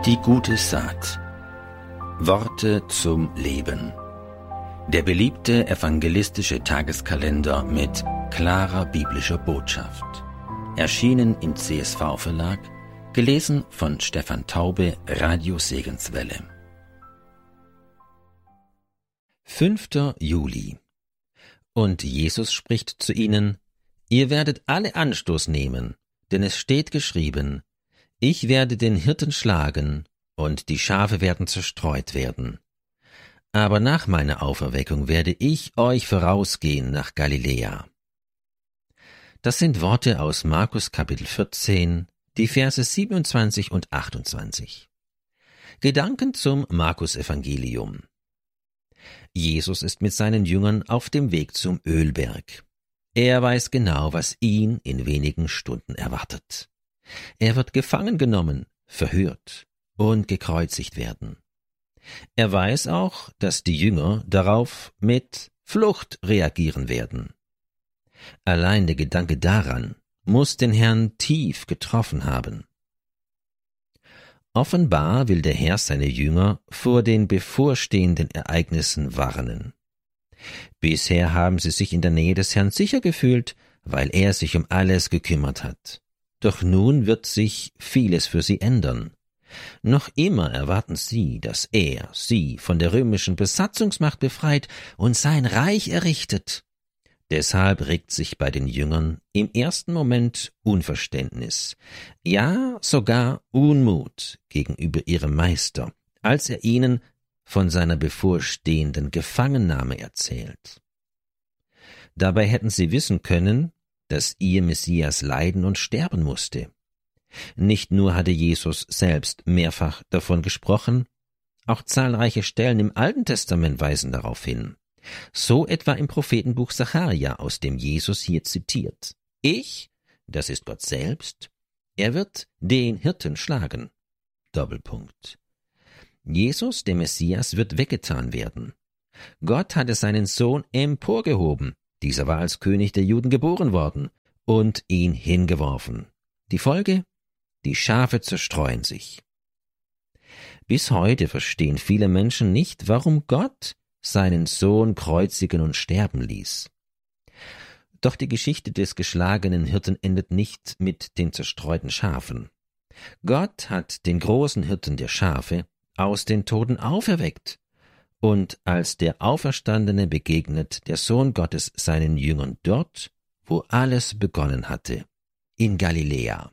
Die gute Saat. Worte zum Leben. Der beliebte evangelistische Tageskalender mit klarer biblischer Botschaft. Erschienen im CSV-Verlag, gelesen von Stefan Taube, Radio Segenswelle. 5. Juli. Und Jesus spricht zu ihnen: Ihr werdet alle Anstoß nehmen, denn es steht geschrieben: Ich werde den Hirten schlagen, und die Schafe werden zerstreut werden. Aber nach meiner Auferweckung werde ich euch vorausgehen nach Galiläa. Das sind Worte aus Markus Kapitel 14, die Verse 27 und 28. Gedanken zum Markus-Evangelium. Jesus ist mit seinen Jüngern auf dem Weg zum Ölberg. Er weiß genau, was ihn in wenigen Stunden erwartet. Er wird gefangen genommen, verhört und gekreuzigt werden. Er weiß auch, dass die Jünger darauf mit Flucht reagieren werden. Allein der Gedanke daran muss den Herrn tief getroffen haben. Offenbar will der Herr seine Jünger vor den bevorstehenden Ereignissen warnen. Bisher haben sie sich in der Nähe des Herrn sicher gefühlt, weil er sich um alles gekümmert hat. Doch nun wird sich vieles für sie ändern. Noch immer erwarten sie, dass er sie von der römischen Besatzungsmacht befreit und sein Reich errichtet. Deshalb regt sich bei den Jüngern im ersten Moment Unverständnis, ja sogar Unmut gegenüber ihrem Meister, als er ihnen von seiner bevorstehenden Gefangennahme erzählt. Dabei hätten sie wissen können, dass ihr Messias leiden und sterben musste. Nicht nur hatte Jesus selbst mehrfach davon gesprochen, auch zahlreiche Stellen im Alten Testament weisen darauf hin. So etwa im Prophetenbuch Sacharja, aus dem Jesus hier zitiert: Ich, das ist Gott selbst, er wird den Hirten schlagen. Doppelpunkt. Jesus, der Messias, wird weggetan werden. Gott hatte seinen Sohn emporgehoben. Dieser war als König der Juden geboren worden und ihn hingeworfen. Die Folge? Die Schafe zerstreuen sich. Bis heute verstehen viele Menschen nicht, warum Gott seinen Sohn kreuzigen und sterben ließ. Doch die Geschichte des geschlagenen Hirten endet nicht mit den zerstreuten Schafen. Gott hat den großen Hirten der Schafe aus den Toten auferweckt. Und als der Auferstandene begegnet der Sohn Gottes seinen Jüngern dort, wo alles begonnen hatte, in Galiläa.